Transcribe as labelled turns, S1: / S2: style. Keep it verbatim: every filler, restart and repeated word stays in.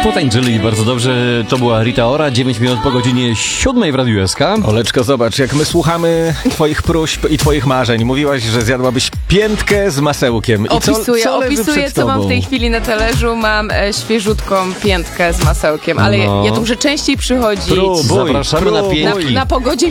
S1: Potańczyli bardzo dobrze. To była Rita Ora, dziewięć minut po godzinie siódmej w Radiu S K.
S2: Oleczko, zobacz, jak my słuchamy twoich próśb i twoich marzeń. Mówiłaś, że zjadłabyś piętkę z masełkiem. I
S3: opisuję,
S2: co, co leży
S3: opisuję
S2: przed
S3: co mam w
S2: tobą?
S3: tej chwili na talerzu. Mam e, świeżutką piętkę z masełkiem, ale
S1: No.
S3: ja, ja to muszę częściej przychodzić.
S2: Próbuj,
S1: Zapraszamy na
S2: próbuj.
S3: Na,
S1: piętki.
S3: na pogodzie